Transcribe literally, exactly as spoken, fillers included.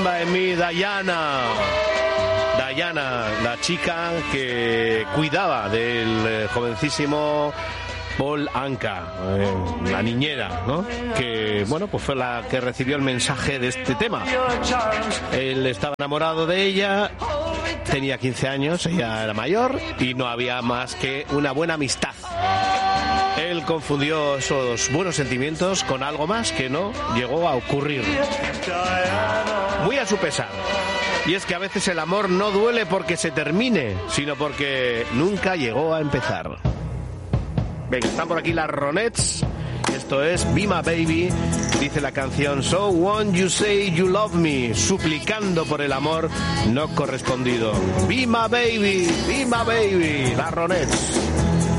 convertirla en mi Diana. Diana, la chica que cuidaba del jovencísimo Paul Anka, eh, la niñera, ¿no? Que, bueno, pues fue la que recibió el mensaje de este tema. Él estaba enamorado de ella, tenía quince años, ella era mayor y no había más que una buena amistad. Él confundió esos buenos sentimientos con algo más que no llegó a ocurrir. Muy a su pesar. Y es que a veces el amor no duele porque se termine, sino porque nunca llegó a empezar. Venga, están por aquí las Ronettes. Esto es Be My Baby. Dice la canción So Won't You Say You Love Me, suplicando por el amor no correspondido. Be My Baby, Be My Baby, las Ronettes.